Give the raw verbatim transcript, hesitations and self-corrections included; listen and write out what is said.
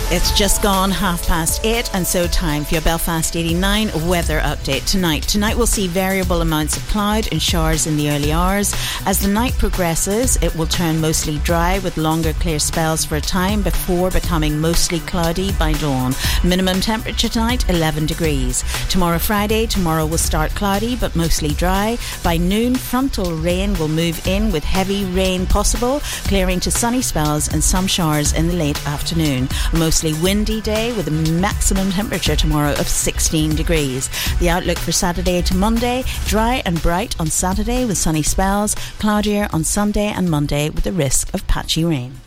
It's just gone half past eight, and so time for your Belfast eighty-nine weather update tonight. Tonight we'll see variable amounts of cloud and showers in the early hours. As the night progresses, it will turn mostly dry with longer clear spells for a time before becoming mostly cloudy by dawn. Minimum temperature tonight, eleven degrees. Tomorrow Friday, tomorrow will start cloudy but mostly dry. By noon, frontal rain will move in with heavy rain possible, clearing to sunny spells and some showers in the late afternoon. Most Mostly windy day with a maximum temperature tomorrow of sixteen degrees. The outlook for Saturday to Monday, dry and bright on Saturday with sunny spells, cloudier on Sunday and Monday with the risk of patchy rain.